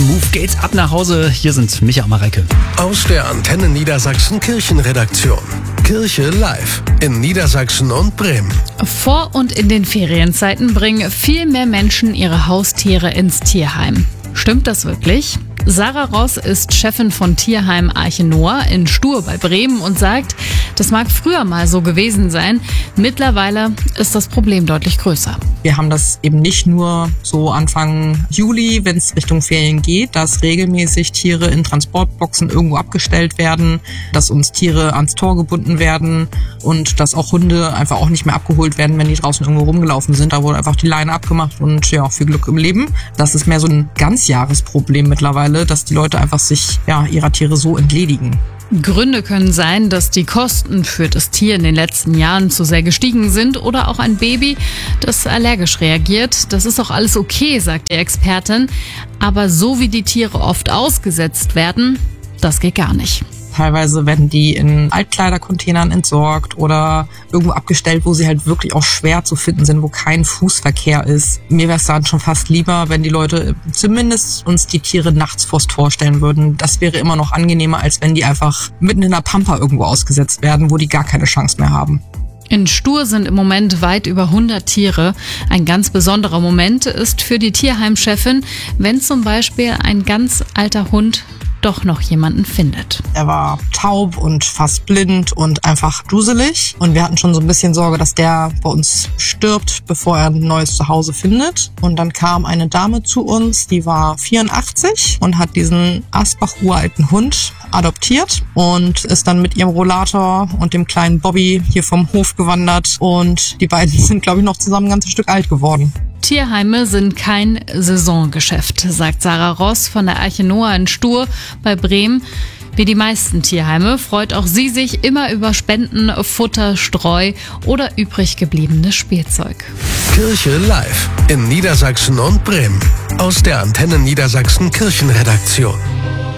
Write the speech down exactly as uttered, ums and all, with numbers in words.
Move geht's ab nach Hause. Hier sind Micha und Mareike. Aus der Antenne Niedersachsen Kirchenredaktion. Kirche live in Niedersachsen und Bremen. Vor und in den Ferienzeiten bringen viel mehr Menschen ihre Haustiere ins Tierheim. Stimmt das wirklich? Sarah Ross ist Chefin von Tierheim Arche Noah in Stur bei Bremen und sagt, das mag früher mal so gewesen sein. Mittlerweile ist das Problem deutlich größer. Wir haben das eben nicht nur so Anfang Juli, wenn es Richtung Ferien geht, dass regelmäßig Tiere in Transportboxen irgendwo abgestellt werden, dass uns Tiere ans Tor gebunden werden und dass auch Hunde einfach auch nicht mehr abgeholt werden, wenn die draußen irgendwo rumgelaufen sind. Da wurde einfach die Leine abgemacht und ja, viel Glück im Leben. Das ist mehr so ein Ganzjahresproblem mittlerweile, dass die Leute einfach sich ja ihrer Tiere so entledigen. Gründe können sein, dass die Kosten für das Tier in den letzten Jahren zu sehr gestiegen sind oder auch ein Baby, das allergisch reagiert. Das ist auch alles okay, sagt die Expertin. Aber so wie die Tiere oft ausgesetzt werden, das geht gar nicht. Teilweise werden die in Altkleidercontainern entsorgt oder irgendwo abgestellt, wo sie halt wirklich auch schwer zu finden sind, wo kein Fußverkehr ist. Mir wäre es dann schon fast lieber, wenn die Leute zumindest uns die Tiere nachts vors Tor stellen würden. Das wäre immer noch angenehmer, als wenn die einfach mitten in der Pampa irgendwo ausgesetzt werden, wo die gar keine Chance mehr haben. In Stur sind im Moment weit über hundert Tiere. Ein ganz besonderer Moment ist für die Tierheimchefin, wenn zum Beispiel ein ganz alter Hund doch noch jemanden findet. Er war taub und fast blind und einfach duselig. Und wir hatten schon so ein bisschen Sorge, dass der bei uns stirbt, bevor er ein neues Zuhause findet. Und dann kam eine Dame zu uns, die war vierundachtzig und hat diesen Asbach-uralten Hund adoptiert und ist dann mit ihrem Rollator und dem kleinen Bobby hier vom Hof gewandert. Und die beiden sind, glaube ich, noch zusammen ein ganzes Stück alt geworden. Tierheime sind kein Saisongeschäft, sagt Sarah Ross von der Arche Noah in Stur bei Bremen. Wie die meisten Tierheime freut auch sie sich immer über Spenden, Futter, Streu oder übrig gebliebenes Spielzeug. Kirche live in Niedersachsen und Bremen. Aus der Antenne Niedersachsen Kirchenredaktion.